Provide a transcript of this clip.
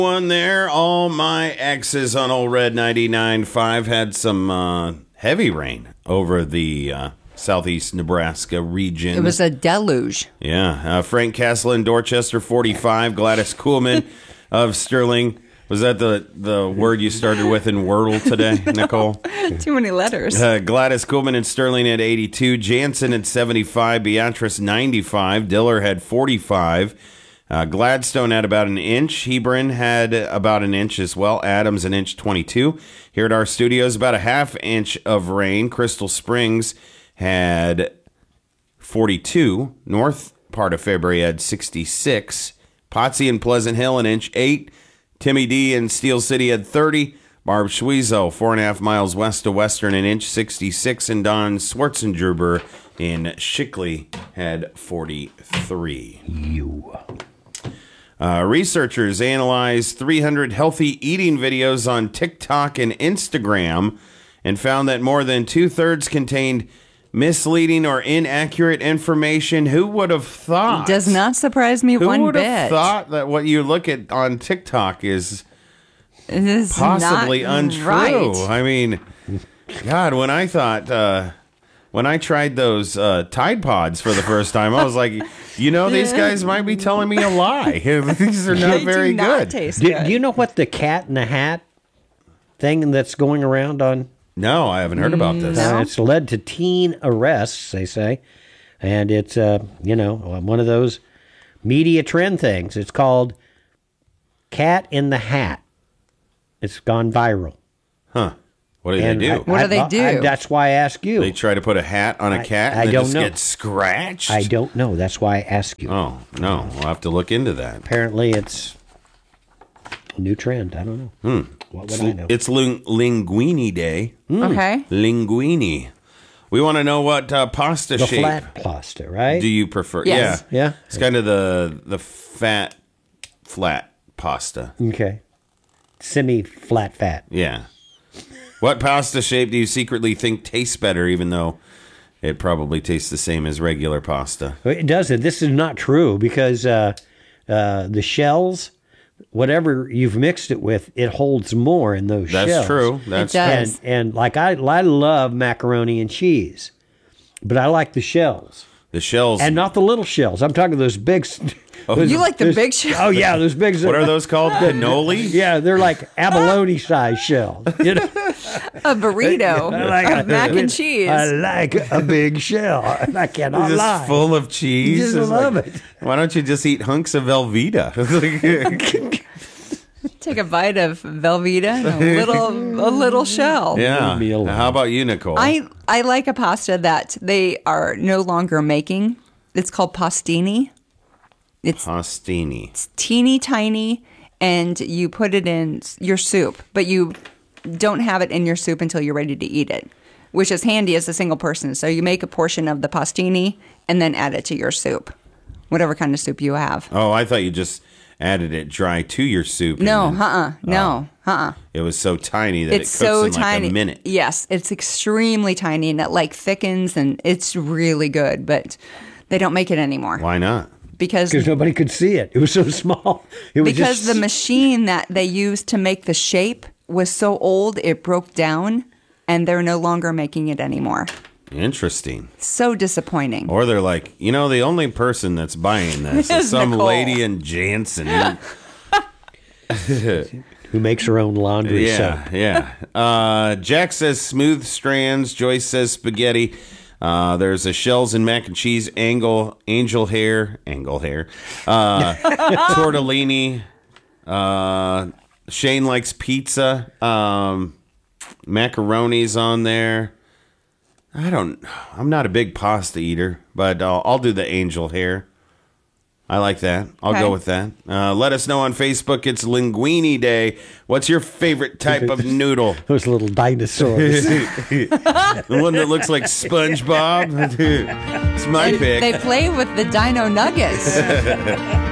One there, all my exes on Old Red 99.5 had some heavy rain over the southeast Nebraska region. It was a deluge. Yeah. Frank Castle in Dorchester, 45. Gladys Kuhlman of Sterling. Was that the word you started with in Wordle today, Nicole? Too many letters. Gladys Kuhlman in Sterling at 82. Jansen at 75. Beatrice, 95. Diller had 45. Gladstone had about an inch. Hebron had about an inch as well. Adams, an inch 22. Here at our studios, about a half inch of rain. Crystal Springs had 42. North part of February had 66. Potsy and Pleasant Hill, an inch 8. Timmy D in Steel City had 30. Barb Schwezo, 4.5 miles west of Western, an inch 66. And Don Schwarzengerber in Shickley had 43. Researchers analyzed 300 healthy eating videos on TikTok and Instagram and found that more than 2/3 contained misleading or inaccurate information. Who would have thought? Does not surprise me one bit. Who would have thought that what you look at on TikTok is possibly untrue? Right. I mean, God, when I thought... when I tried those Tide Pods for the first time, I was like, these guys might be telling me a lie. These are not very good. Taste Do good. you know what the Cat in the Hat thing that's going around on? No, I haven't heard about this. No. It's led to teen arrests, they say. And it's, one of those media trend things. It's called Cat in the Hat. It's gone viral. Huh. What do they do? What do they do? That's why I ask you. They try to put a hat on a cat and I it don't just know. gets scratched? I don't know. That's why I ask you. Oh, no. We'll have to look into that. Apparently it's a new trend. I don't know. What would I know? It's Linguini Day. Okay. Linguini. We want to know what pasta The shape flat pasta, right? do you prefer? Yes. Yeah. It's kind of the fat, flat pasta. Okay. Semi-flat fat. Yeah. What pasta shape do you secretly think tastes better, even though it probably tastes the same as regular pasta? It doesn't. This is not true because the shells, whatever you've mixed it with, it holds more in those shells. That's true. That's It does. And like I love macaroni and cheese, but I like the shells. the shells. And not the little shells. I'm talking those big. You like the big shells? Oh yeah, those big. What are those called? Cannoli? Yeah, they're like abalone size shells. You know? A burrito of mac and cheese. I like a big shell. I cannot Just lie. full of cheese. Just It's love like, it. Why don't you just eat hunks of Velveeta? Take a bite of Velveeta and a little shell. Yeah. Leave me alone. How about you, Nicole? I like a pasta that they are no longer making. It's called pastini. It's Pastini. teeny tiny, and you put it in your soup, but you don't have it in your soup until you're ready to eat it, which is handy as a single person. So you make a portion of the pastini and then add it to your soup, whatever kind of soup you have. Oh, I thought you just added it dry to your soup. and No, then- no. It was so tiny that It's it cooks so in tiny. like a minute. Yes, it's extremely tiny, and it like thickens, and it's really good. But they don't make it anymore Why not? because nobody could see it. It was so small. It was because just, the machine that they used to make the shape was so old it broke down, and they're no longer making it anymore. Interesting. So disappointing. Or they're like, the only person that's buying this is some Nicole. lady in Jansen. who makes her own laundry soap. Yeah. Jack says smooth strands. Joyce says spaghetti. There's a shells and mac and cheese, angel hair, tortellini. Shane likes pizza. Macaroni's on there. I'm not a big pasta eater, but I'll do the angel hair. I like that. I'll Okay. go with that. Let us know on Facebook. It's Linguini Day. What's your favorite type of noodle? Those little dinosaurs. The one that looks like SpongeBob? It's my pick. They play with the dino nuggets.